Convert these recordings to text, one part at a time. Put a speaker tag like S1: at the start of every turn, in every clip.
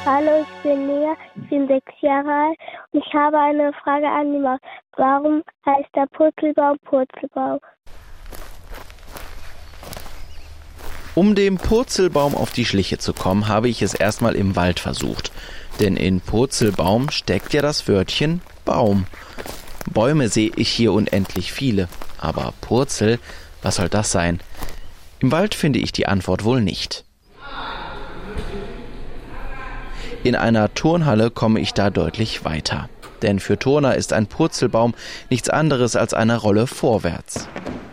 S1: Hallo, ich bin Lea, ich bin 6 Jahre alt und ich habe eine Frage an die Maus. Warum heißt der Purzelbaum Purzelbaum?
S2: Um dem Purzelbaum auf die Schliche zu kommen, habe ich es erstmal im Wald versucht. Denn in Purzelbaum steckt ja das Wörtchen Baum. Bäume sehe ich hier unendlich viele, aber Purzel, was soll das sein? Im Wald finde ich die Antwort wohl nicht. In einer Turnhalle komme ich da deutlich weiter. Denn für Turner ist ein Purzelbaum nichts anderes als eine Rolle vorwärts.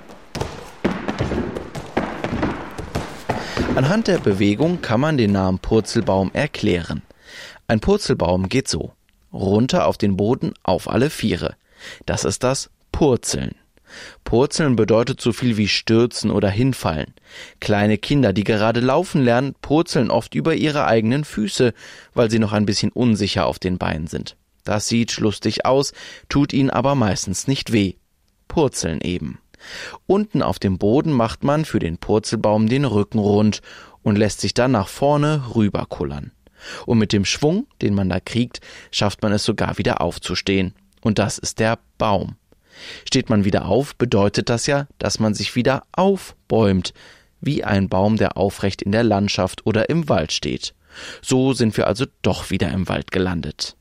S2: Anhand der Bewegung kann man den Namen Purzelbaum erklären. Ein Purzelbaum geht so: runter auf den Boden, auf alle Viere. Das ist das Purzeln. Purzeln bedeutet so viel wie stürzen oder hinfallen. Kleine Kinder, die gerade laufen lernen, purzeln oft über ihre eigenen Füße, weil sie noch ein bisschen unsicher auf den Beinen sind. Das sieht lustig aus, tut ihnen aber meistens nicht weh. Purzeln eben. Unten auf dem Boden macht man für den Purzelbaum den Rücken rund und lässt sich dann nach vorne rüberkullern. Und mit dem Schwung, den man da kriegt, schafft man es sogar wieder aufzustehen. Und das ist der Baum. Steht man wieder auf, bedeutet das ja, dass man sich wieder aufbäumt, wie ein Baum, der aufrecht in der Landschaft oder im Wald steht. So sind wir also doch wieder im Wald gelandet.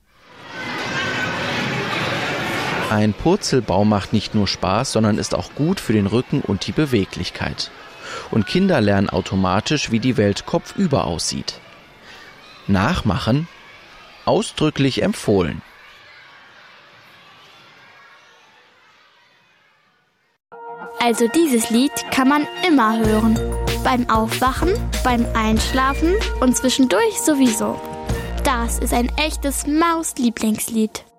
S2: Ein Purzelbaum macht nicht nur Spaß, sondern ist auch gut für den Rücken und die Beweglichkeit. Und Kinder lernen automatisch, wie die Welt kopfüber aussieht. Nachmachen? Ausdrücklich empfohlen.
S3: Also dieses Lied kann man immer hören. Beim Aufwachen, beim Einschlafen und zwischendurch sowieso. Das ist ein echtes Maus-Lieblingslied.